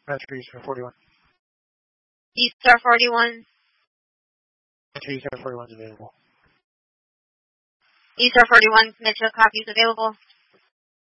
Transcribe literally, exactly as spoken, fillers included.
Metro East forty-one. East Star forty-one. Metro East forty-one is available. East Star forty-one, Metro copies available.